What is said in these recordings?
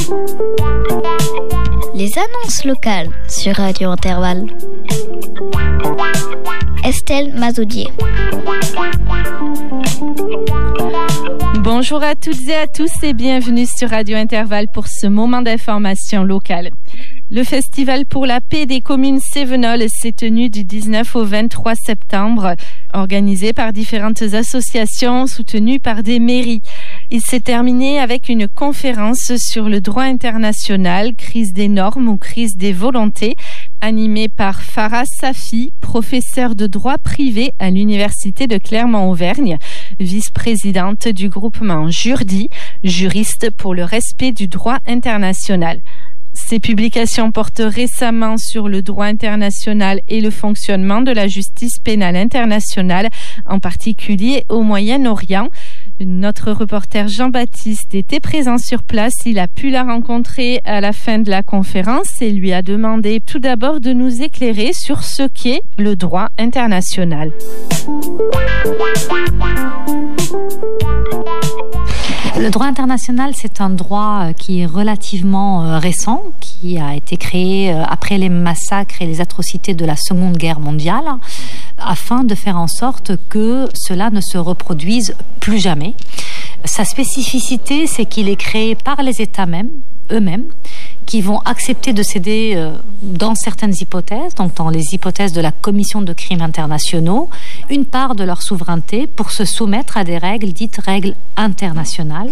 Les annonces locales sur Radio Intervalle. Estelle Mazoudier. Bonjour à toutes et à tous et bienvenue sur Radio Intervalle pour ce moment d'information locale. Le Festival pour la paix des communes Cévenol s'est tenu du 19 au 23 septembre, organisé par différentes associations soutenues par des mairies. Il s'est terminé avec une conférence sur le droit international, crise des normes ou crise des volontés, animée par Farah Safi, professeure de droit privé à l'Université de Clermont-Auvergne, vice-présidente du groupement Jurdi, juriste pour le respect du droit international. Ces publications portent récemment sur le droit international et le fonctionnement de la justice pénale internationale, en particulier au Moyen-Orient. Notre reporter Jean-Baptiste était présent sur place. Il a pu la rencontrer à la fin de la conférence et lui a demandé tout d'abord de nous éclairer sur ce qu'est le droit international. Le droit international, c'est un droit qui est relativement récent, qui a été créé après les massacres et les atrocités de la Seconde Guerre mondiale, afin de faire en sorte que cela ne se reproduise plus jamais. Sa spécificité, c'est qu'il est créé par les États eux-mêmes, qui vont accepter de céder dans certaines hypothèses, donc dans les hypothèses de la Commission de crimes internationaux, une part de leur souveraineté pour se soumettre à des règles dites règles internationales.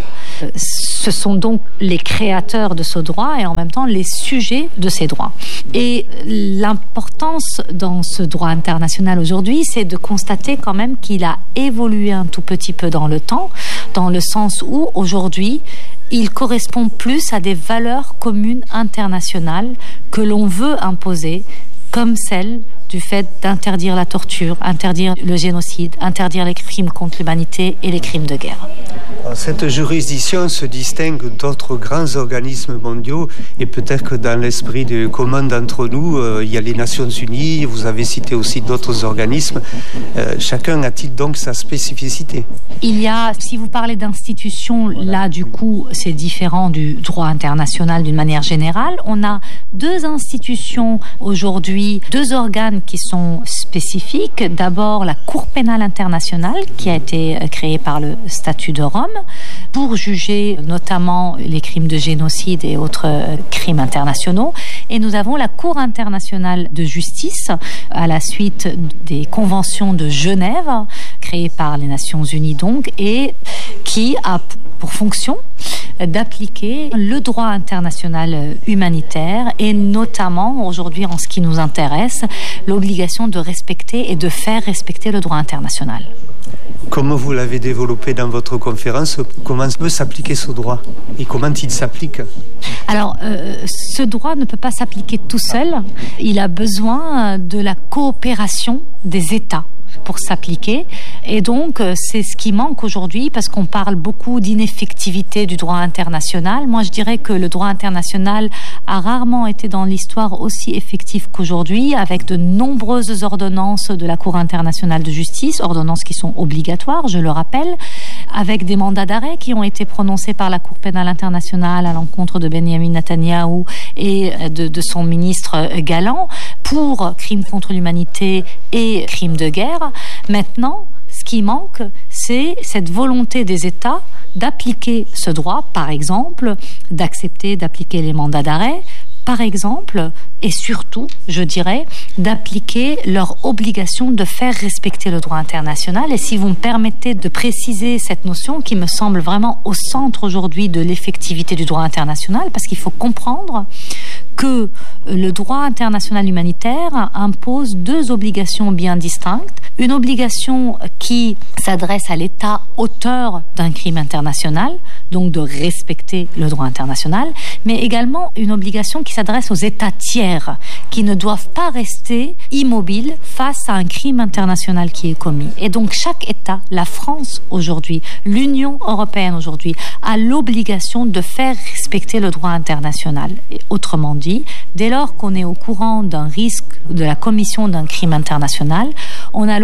Ce sont donc les créateurs de ce droit et en même temps les sujets de ces droits. Et l'importance dans ce droit international aujourd'hui, c'est de constater quand même qu'il a évolué un tout petit peu dans le temps, dans le sens où aujourd'hui, il correspond plus à des valeurs communes internationales que l'on veut imposer, comme celle du fait d'interdire la torture, interdire le génocide, interdire les crimes contre l'humanité et les crimes de guerre. Cette juridiction se distingue d'autres grands organismes mondiaux et peut-être que dans l'esprit de commun d'entre nous, il y a les Nations Unies, vous avez cité aussi d'autres organismes. Chacun a-t-il donc sa spécificité ? Il y a, si vous parlez d'institutions, là du coup c'est différent du droit international d'une manière générale. On a deux institutions aujourd'hui, deux organes qui sont spécifiques. D'abord la Cour pénale internationale qui a été créée par le statut de Rome pour juger notamment les crimes de génocide et autres crimes internationaux. Et nous avons la Cour internationale de justice à la suite des conventions de Genève créées par les Nations Unies donc et qui a pour fonction d'appliquer le droit international humanitaire et notamment aujourd'hui en ce qui nous intéresse l'obligation de respecter et de faire respecter le droit international. Comme vous l'avez développé dans votre conférence, comment peut s'appliquer ce droit et comment il s'applique ? Alors, ce droit ne peut pas s'appliquer tout seul. Il a besoin de la coopération des États pour s'appliquer. Et donc, c'est ce qui manque aujourd'hui parce qu'on parle beaucoup d'ineffectivité du droit international. Moi, je dirais que le droit international a rarement été dans l'histoire aussi effectif qu'aujourd'hui, avec de nombreuses ordonnances de la Cour internationale de justice, ordonnances qui sont obligatoires, je le rappelle, avec des mandats d'arrêt qui ont été prononcés par la Cour pénale internationale à l'encontre de Benyamin Netanyahou et de son ministre Galland pour crimes contre l'humanité et crimes de guerre. Maintenant, ce qui manque, c'est cette volonté des États d'appliquer ce droit, par exemple, d'accepter d'appliquer les mandats d'arrêt, par exemple, et surtout, je dirais, d'appliquer leur obligation de faire respecter le droit international. Et si vous me permettez de préciser cette notion qui me semble vraiment au centre aujourd'hui de l'effectivité du droit international, parce qu'il faut comprendre que le droit international humanitaire impose deux obligations bien distinctes. Une obligation qui s'adresse à l'État auteur d'un crime international, donc de respecter le droit international, mais également une obligation qui s'adresse aux États tiers, qui ne doivent pas rester immobiles face à un crime international qui est commis. Et donc chaque État, la France aujourd'hui, l'Union européenne aujourd'hui, a l'obligation de faire respecter le droit international. Et autrement dit, dès lors qu'on est au courant d'un risque de la commission d'un crime international, on a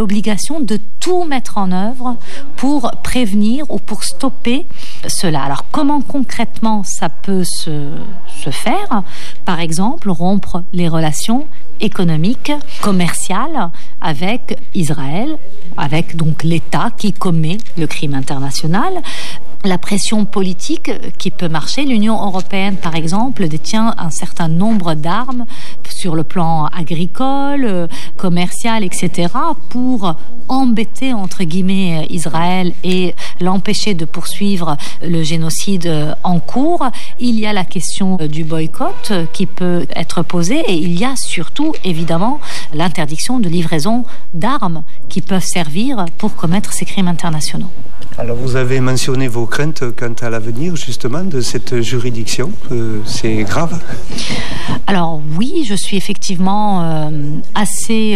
l'obligation de tout mettre en œuvre pour prévenir ou pour stopper cela. Alors comment concrètement ça peut se faire? Par exemple, rompre les relations économiques, commerciales avec Israël, avec donc l'État qui commet le crime international. La pression politique qui peut marcher. L'Union européenne, par exemple, détient un certain nombre d'armes sur le plan agricole, commercial, etc., pour embêter, entre guillemets, Israël et l'empêcher de poursuivre le génocide en cours. Il y a la question du boycott qui peut être posée et il y a surtout, évidemment, l'interdiction de livraison d'armes qui peuvent servir pour commettre ces crimes internationaux. Alors vous avez mentionné vos craintes quant à l'avenir justement de cette juridiction. C'est grave? Alors oui, je suis effectivement assez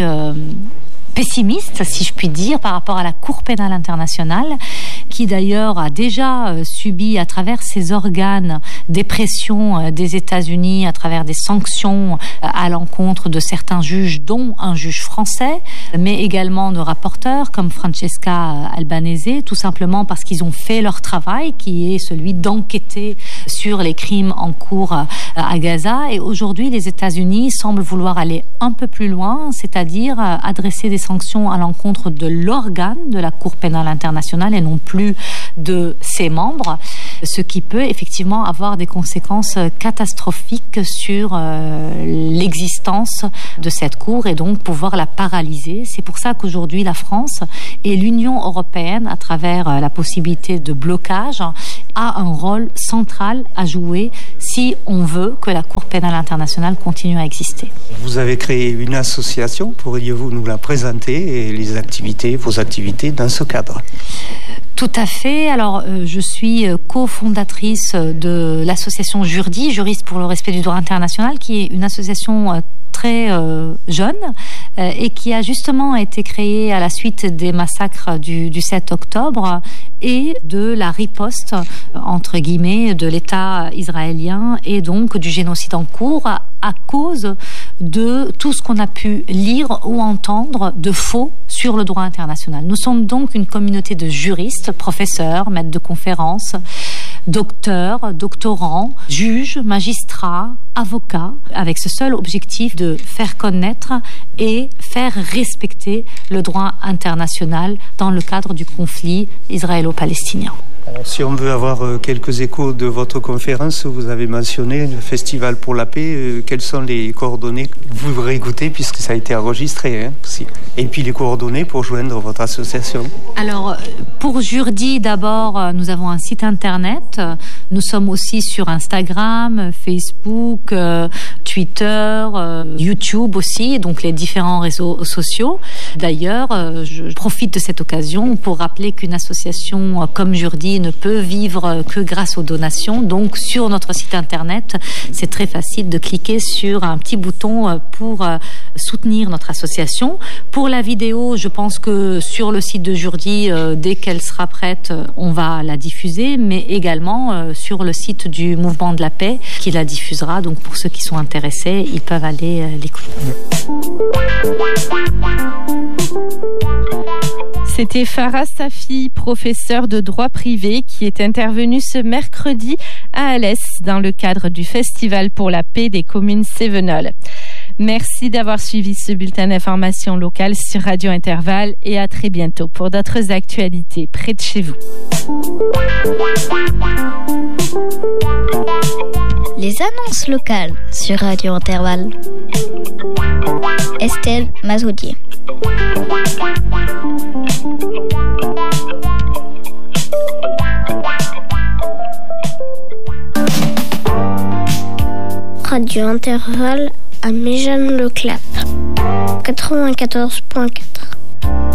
pessimiste, si je puis dire, par rapport à la Cour pénale internationale, qui d'ailleurs a déjà subi à travers ses organes des pressions des États-Unis, à travers des sanctions à l'encontre de certains juges, dont un juge français, mais également de rapporteurs comme Francesca Albanese, tout simplement parce qu'ils ont fait leur travail, qui est celui d'enquêter sur les crimes en cours à Gaza. Et aujourd'hui, les États-Unis semblent vouloir aller un peu plus loin, c'est-à-dire adresser des sanctions à l'encontre de l'organe de la Cour pénale internationale et non plus de ses membres, ce qui peut effectivement avoir des conséquences catastrophiques sur l'existence de cette Cour et donc pouvoir la paralyser. C'est pour ça qu'aujourd'hui la France et l'Union européenne, à travers la possibilité de blocage, a un rôle central à jouer si on veut que la Cour pénale internationale continue à exister. Vous avez créé une association, pourriez-vous nous la présenter et vos activités dans ce cadre? Tout à fait. Alors, je suis cofondatrice de l'association Jurdi, Juristes pour le respect du droit international, qui est une association très jeune et qui a justement été créée à la suite des massacres du 7 octobre et de la riposte, entre guillemets, de l'État israélien et donc du génocide en cours à cause de tout ce qu'on a pu lire ou entendre de faux sur le droit international. Nous sommes donc une communauté de juristes, professeurs, maîtres de conférences, docteurs, doctorants, juges, magistrats, avocats, avec ce seul objectif de faire connaître et faire respecter le droit international dans le cadre du conflit israélo-palestinien. Alors, si on veut avoir quelques échos de votre conférence, vous avez mentionné le Festival pour la paix. Quelles sont les coordonnées que vous réécoutez puisque ça a été enregistré aussi. Et puis les coordonnées pour joindre votre association? Alors, pour Jurdi, d'abord, nous avons un site internet. Nous sommes aussi sur Instagram, Facebook, Twitter, YouTube aussi, donc les différents réseaux sociaux. D'ailleurs, je profite de cette occasion pour rappeler qu'une association comme Jurdi ne peut vivre que grâce aux donations. Donc, sur notre site internet, c'est très facile de cliquer sur un petit bouton pour soutenir notre association. Pour la vidéo, je pense que sur le site de Jurdi, dès qu'elle sera prête, on va la diffuser, mais également sur le site du Mouvement de la Paix qui la diffusera. Donc, pour ceux qui sont intéressés, ils peuvent aller l'écouter. C'était Farah Safi, professeure de droit privé, qui est intervenue ce mercredi à Alès dans le cadre du Festival pour la paix des communes Cévenol. Merci d'avoir suivi ce bulletin d'information locale sur Radio Intervalle et à très bientôt pour d'autres actualités près de chez vous. Les annonces locales sur Radio Intervalle. Estelle Mazoudier. Radio Intervalle à Méjeanne-le-Clap 94.4.